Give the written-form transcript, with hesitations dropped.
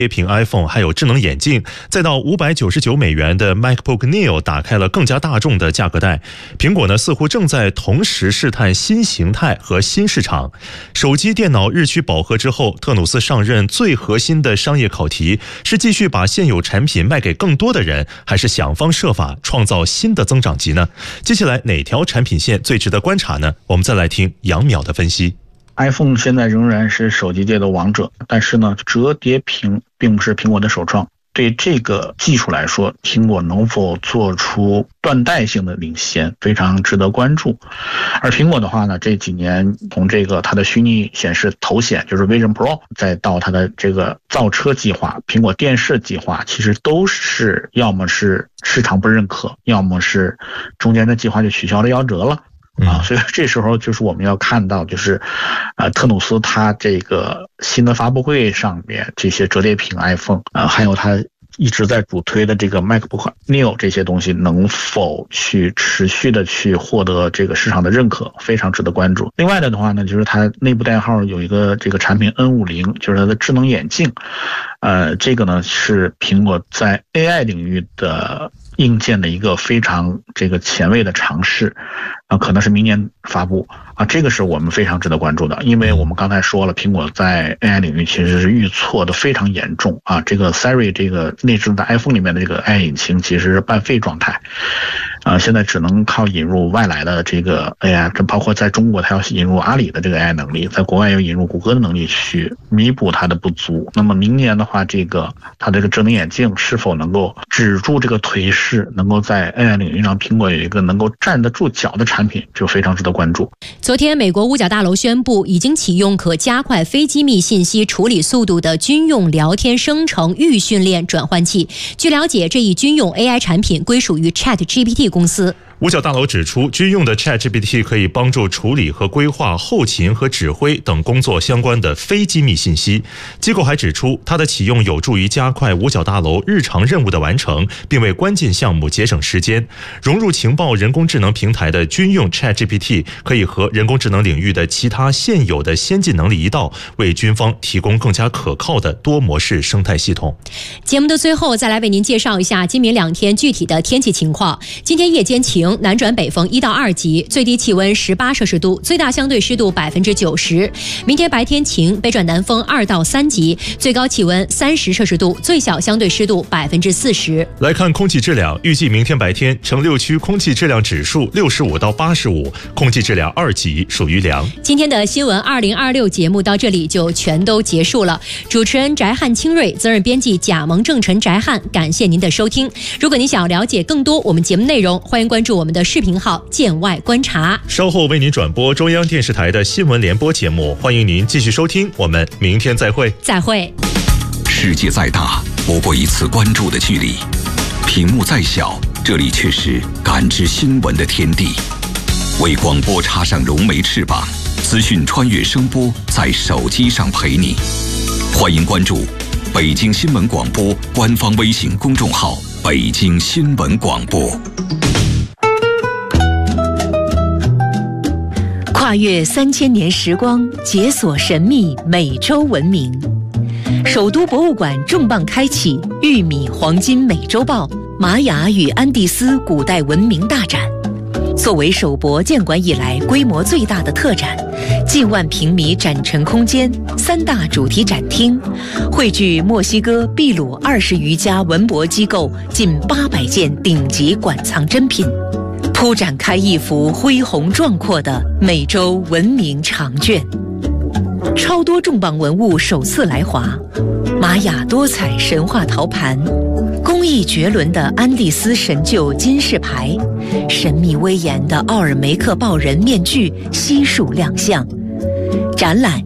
叠屏 iPhone 还有智能眼镜，再到$599的 MacBook Neo 打开了更加大众的价格带。苹果呢似乎正在同时试探新形态和新市场。手机电脑日趋饱和之后，特努斯上任最核心的商业考题是继续把现有产品卖给更多的人，还是想方设法创造新的增长极呢？接下来哪条产品线最值得观察呢？我们再来听杨淼的分析。 iPhone 现在仍然是手机界的王者，但是呢，折叠屏并不是苹果的首创。对这个技术来说，苹果能否做出断代性的领先，非常值得关注。而苹果的话呢，这几年从这个它的虚拟显示头显，就是 Vision Pro， 再到它的这个造车计划、苹果电视计划，其实都是要么是市场不认可，要么是中间的计划就取消了夭折了。所以这时候就是我们要看到，就是特努斯它这个新的发布会上面这些折叠屏 iPhone，还有它一直在主推的这个 MacBook Neo 这些东西能否去持续的去获得这个市场的认可，非常值得关注。另外的话呢，就是它内部代号有一个这个产品 N50， 就是它的智能眼镜，这个呢是苹果在 AI 领域的硬件的一个非常这个前卫的尝试，可能是明年发布这个是我们非常值得关注的。因为我们刚才说了，苹果在 AI 领域其实是预错的非常严重这个 Siri 这个内置的 iPhone 里面的这个 AI 引擎其实是半废状态，现在只能靠引入外来的这个 AI， 这包括在中国它要引入阿里的这个 AI 能力，在国外又引入谷歌的能力去弥补它的不足。那么明年的话，这个它这个智能眼镜是否能够止住这个颓势，能够在 AI 领域上苹果有一个能够站得住脚的产品，就非常值得关注。 昨天美国五角大楼宣布已经启用可加快非机密信息处理速度的军用聊天生成预训练转换器。据了解，这一军用 AI 产品归属于 ChatGPT 公司。 五角大楼指出，军用的 ChatGPT 可以帮助处理和规划后勤和指挥等工作相关的非机密信息。机构还指出，它的启用有助于加快五角大楼日常任务的完成，并为关键项目节省时间。融入情报人工智能平台的军用 ChatGPT 可以和人工智能领域的其他现有的先进能力一道，为军方提供更加可靠的多模式生态系统。 节目的最后，再来为您介绍一下今明2天具体的天气情况。今天夜间晴，南转北风1到2级，最低气温18摄氏度，最大相对湿度90%。明天白天晴，北转南风2到3级，最高气温30摄氏度，最小相对湿度40%。 来看空气质量，预计明天白天城6区空气质量指数65到85，空气质量2级，属于良。 今天的新闻2026节目到这里就全都结束了。主持人翟汉清瑞，责任编辑贾蒙正晨、翟汉，感谢您的收听。如果您想了解更多我们节目内容，欢迎关注我们的视频号见外观察。 稍后为您转播中央电视台的新闻联播节目，欢迎您继续收听，我们明天再会。 再会。 世界再大，不过一次关注的距离；屏幕再小，这里却是感知新闻的天地。为广播插上融媒翅膀，资讯穿越声波，在手机上陪你。欢迎关注北京新闻广播官方微信公众号北京新闻广播。 跨越3000年时光，解锁神秘美洲文明。首都博物馆重磅开启玉米黄金美洲豹玛雅与安第斯古代文明大展。作为首博建馆以来规模最大的特展，近万平米展陈空间，3大主题展厅，汇聚墨西哥、秘鲁20余家文博机构近800件顶级馆藏珍品，铺展开一幅恢宏壮阔的美洲文明长卷。超多重磅文物首次来华，玛雅多彩神话陶盘，工艺绝伦的安第斯神鹫金饰牌，神秘威严的奥尔梅克豹人面具悉数亮相。展览